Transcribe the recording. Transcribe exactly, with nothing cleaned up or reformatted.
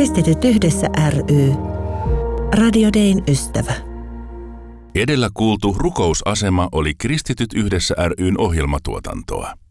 Kristityt yhdessä ry. Radio Dayn ystävä. Edellä kuultu rukousasema oli Kristityt yhdessä ry:n ohjelmatuotantoa.